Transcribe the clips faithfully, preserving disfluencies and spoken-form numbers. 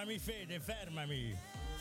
Fermami Fede, fermami.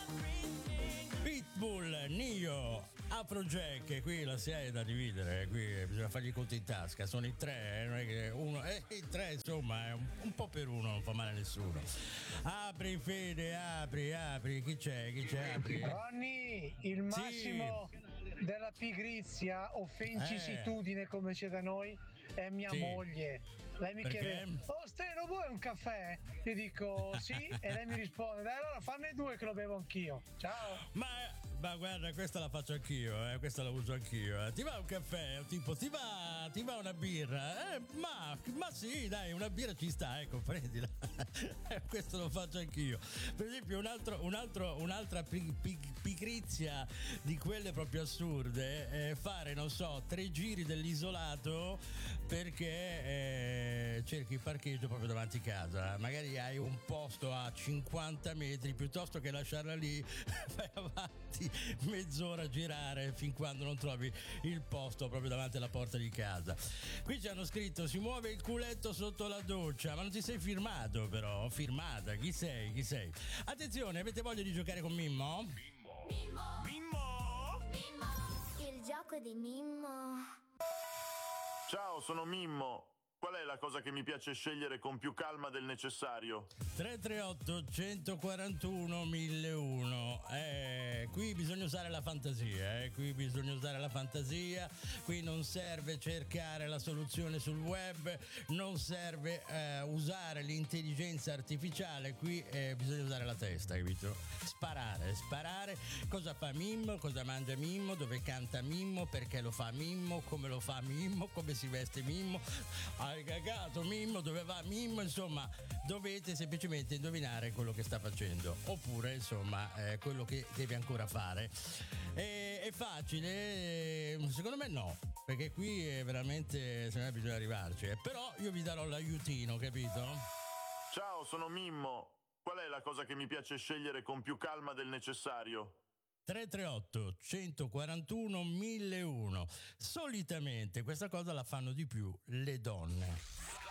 Pitbull, Nio, Afrojack, qui la si è da dividere, qui bisogna fargli i conti in tasca, sono i tre, non è che uno, eh, i tre insomma, è un, un po' per uno, non fa male a nessuno. Apri Fede, apri, apri, chi c'è, chi c'è, apri. Ronny, il massimo sì. della pigrizia o fencisitudine come c'è da noi è mia sì. moglie. Lei mi Perché? chiede, oh Steno, vuoi un caffè? Io dico sì e lei mi risponde, dai allora fanne due che lo bevo anch'io. Ciao. Ma, ma guarda, questa la faccio anch'io, eh, questa la uso anch'io. Eh. Ti va un caffè? Tipo, ti va, ti va una birra? Eh, ma, ma sì, dai, una birra ci sta, ecco, prendila. Questo lo faccio anch'io. Per esempio, un altro, un altro, un'altra pig, pig, pigrizia di quelle proprio assurde è fare, non so, tre giri dell'isolato perché eh, cerchi il parcheggio proprio davanti a casa. Magari hai un posto a cinquanta metri, piuttosto che lasciarla lì, vai avanti mezz'ora a girare fin quando non trovi il posto proprio davanti alla porta di casa. Qui ci hanno scritto: si muove il culetto sotto la doccia, ma non ti sei firmato però, firmata, chi sei, chi sei? Attenzione, avete voglia di giocare con Mimmo? Mimmo Mimmo Mimmo Mimmo il gioco di Mimmo. Ciao, sono Mimmo. Qual è la cosa che mi piace scegliere con più calma del necessario? tre tre otto uno quattro uno mille uno. Eh, qui bisogna usare la fantasia, eh. Qui bisogna usare la fantasia. Qui non serve cercare la soluzione sul web, non serve eh, usare l'intelligenza artificiale. Qui eh, bisogna usare la testa, capito? Sparare, sparare. Cosa fa Mimmo? Cosa mangia Mimmo? Dove canta Mimmo? Perché lo fa Mimmo? Come lo fa Mimmo? Come si veste Mimmo? Hai cagato Mimmo? Dove va Mimmo? Insomma, dovete semplicemente indovinare quello che sta facendo, oppure insomma eh, quello che deve ancora fare. E, è facile? Secondo me no, perché qui è veramente, se no bisogna arrivarci, eh. Però io vi darò l'aiutino, capito? Ciao, sono Mimmo. Qual è la cosa che mi piace scegliere con più calma del necessario? tre tre otto uno quattro uno mille uno. Solitamente questa cosa la fanno di più le donne.